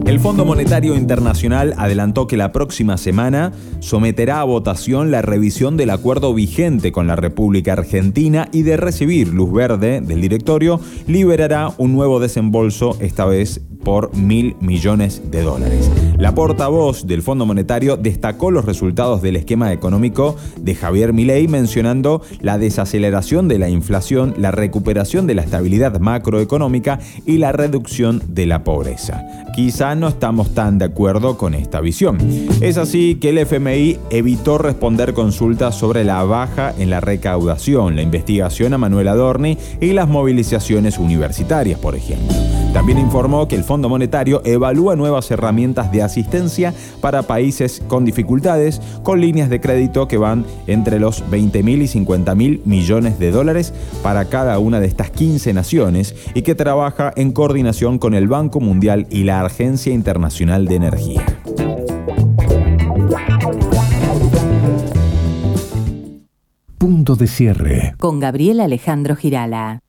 El Fondo Monetario Internacional adelantó que la próxima semana someterá a votación la revisión del acuerdo vigente con la República Argentina y, de recibir luz verde del directorio, liberará un nuevo desembolso, esta vez por $1.000 millones. La portavoz del Fondo Monetario destacó los resultados del esquema económico de Javier Milei, mencionando la desaceleración de la inflación, la recuperación de la estabilidad macroeconómica y la reducción de la pobreza. Quizá no estamos tan de acuerdo con esta visión. Es así que el FMI evitó responder consultas sobre la baja en la recaudación, la investigación a Manuel Adorni y las movilizaciones universitarias, por ejemplo. También informó que el Fondo Monetario evalúa nuevas herramientas de asistencia para países con dificultades, con líneas de crédito que van entre los $20.000 y $50.000 millones para cada una de estas 15 naciones y que trabaja en coordinación con el Banco Mundial y la Agencia Internacional de Energía. Punto de cierre. Con Gabriel Alejandro Girala.